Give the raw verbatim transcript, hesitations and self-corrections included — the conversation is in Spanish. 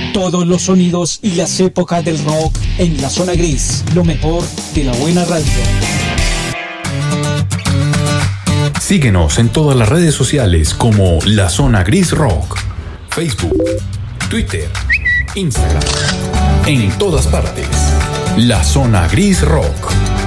Todos los sonidos y las épocas del rock en La Zona Gris, lo mejor de la buena radio. Síguenos en todas las redes sociales como La Zona Gris Rock. Facebook, Twitter, Instagram. En todas partes. La Zona Gris Rock.